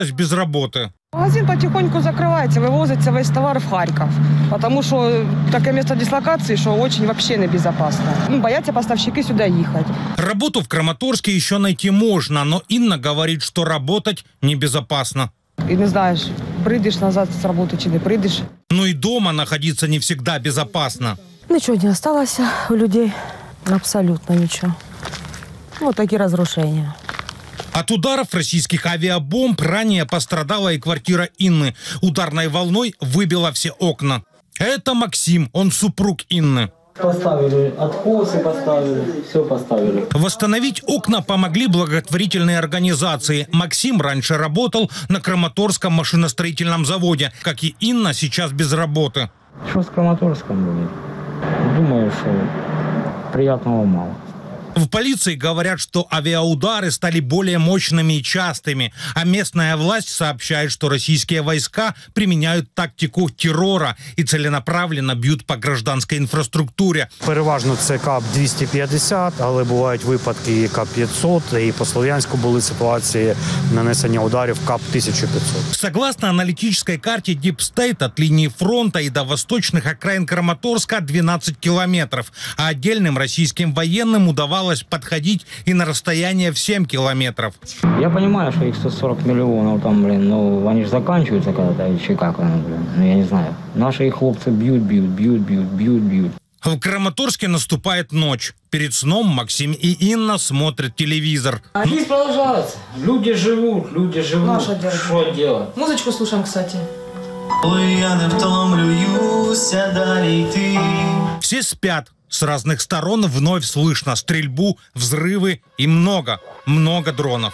без работы. Магазин потихоньку закрывается, вывозится весь товар в Харьков, потому что такое место дислокации, что очень вообще небезопасно. Боятся поставщики сюда ехать. Работу в Краматорске еще найти можно, но Инна говорит, что работать небезопасно. И не знаешь, придешь назад с работы, чи не придешь. Но и дома находиться не всегда безопасно. Ничего не осталось у людей, абсолютно ничего. Вот такие разрушения. От ударов российских авиабомб ранее пострадала и квартира Инны. Ударной волной выбило все окна. Это Максим, он супруг Инны. Поставили откосы, все поставили. Восстановить окна помогли благотворительные организации. Максим раньше работал на Краматорском машиностроительном заводе, как и Инна сейчас без работы. Что с Краматорском будет? Думаю, что приятного мало. В полиции говорят, что авиаудары стали более мощными и частыми, а местная власть сообщает, что российские войска применяют тактику террора и целенаправленно бьют по гражданской інфраструктурі. Переважно це КАП-250, але бувають випадки і КАП-500, і по Слов'янську були ситуації нанесення ударів КАП-1500. Согласно аналитической карте Deep State, от линии фронта и до восточных окраин Краматорска 12 километров, а отдельным российским военным удавалось подходить и на расстояние в 7 километров. Я понимаю, что их 140 миллионов там, но они же заканчиваются когда-то, чи как оно, я не знаю. Наши хлопцы бьют. В Краматорске наступает ночь. Перед сном Максим и Инна смотрят телевизор. Жизнь продолжается. Люди живут. Что делать? Музычку слушаем, кстати. Я не втомлююся далі йти. Все спят. С разных сторон вновь слышно стрельбу, взрывы и много дронов.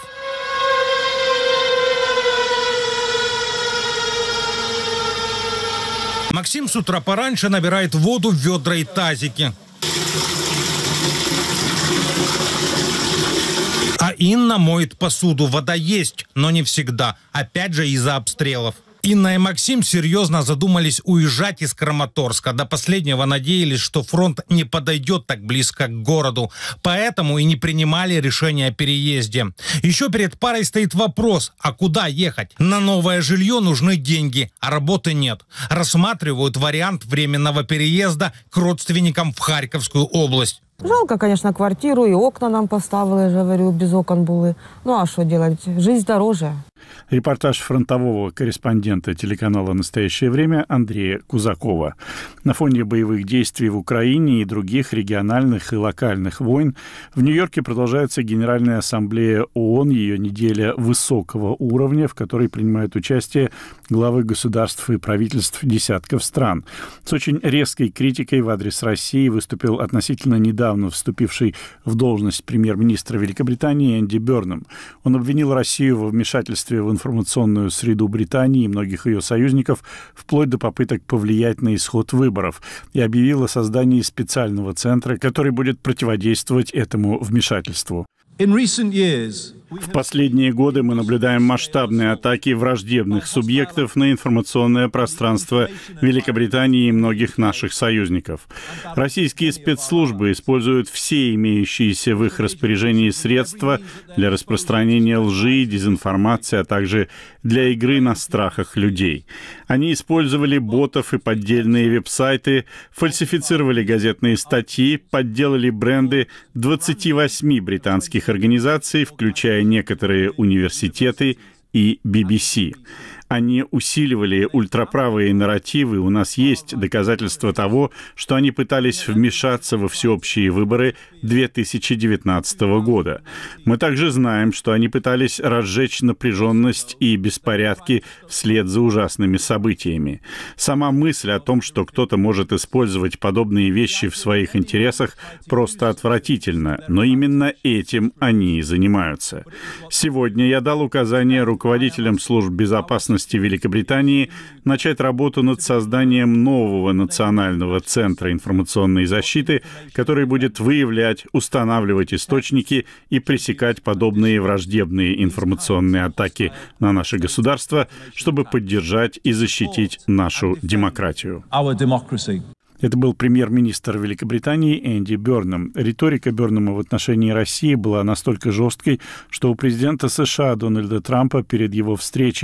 Максим с утра пораньше набирает воду в ведра и тазики. А Инна моет посуду. Вода есть, но не всегда. Опять же из-за обстрелов. Инна и Максим серьезно задумались уезжать из Краматорска. До последнего надеялись, что фронт не подойдет так близко к городу. Поэтому и не принимали решение о переезде. Еще перед парой стоит вопрос, а куда ехать? На новое жилье нужны деньги, а работы нет. Рассматривают вариант временного переезда к родственникам в Харьковскую область. Жалко, конечно, квартиру, и окна нам поставили, я же говорю, без окон были. Ну а что делать? Жизнь дороже. Репортаж фронтового корреспондента телеканала «Настоящее время» Андрея Кузакова. На фоне боевых действий в Украине и других региональных и локальных войн в Нью-Йорке продолжается Генеральная ассамблея ООН, ее неделя высокого уровня, в которой принимают участие главы государств и правительств десятков стран. С очень резкой критикой в адрес России выступил относительно недавно вступивший в должность премьер-министра Великобритании Энди Бёрнам. Он обвинил Россию во вмешательстве в информационную среду Британии и многих ее союзников, вплоть до попыток повлиять на исход выборов, и объявил о создании специального центра, который будет противодействовать этому вмешательству. В последние годы мы наблюдаем масштабные атаки враждебных субъектов на информационное пространство Великобритании и многих наших союзников. Российские спецслужбы используют все имеющиеся в их распоряжении средства для распространения лжи и дезинформации, а также для игры на страхах людей. Они использовали ботов и поддельные веб-сайты, фальсифицировали газетные статьи, подделали бренды 28 британских организаций, включая некоторые университеты и BBC. Они усиливали ультраправые нарративы. У нас есть доказательства того, что они пытались вмешаться во всеобщие выборы 2019 года. Мы также знаем, что они пытались разжечь напряженность и беспорядки вслед за ужасными событиями. Сама мысль о том, что кто-то может использовать подобные вещи в своих интересах, просто отвратительна, но именно этим они и занимаются. Сегодня я дал указание руководителям служб безопасности Великобритании начать работу над созданием нового национального центра информационной защиты, который будет выявлять, устанавливать источники и пресекать подобные враждебные информационные атаки на наше государство, чтобы поддержать и защитить нашу демократию. Это был премьер-министр Великобритании Энди Бёрнам. Риторика Бёрнама в отношении России была настолько жесткой, что у президента США Дональда Трампа перед его встречей